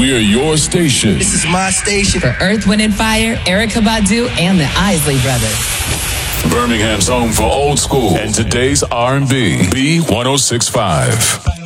we're your station. This is my station. For Earth, Wind and Fire, Erykah Badu, and the Isley Brothers. Birmingham's home for old school and today's R&B. B1065.